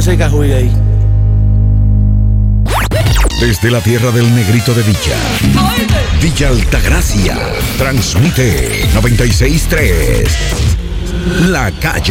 ese cajuy ahí. Desde la tierra del negrito de Villa, Villa Altagracia, transmite 96.3 La Calle.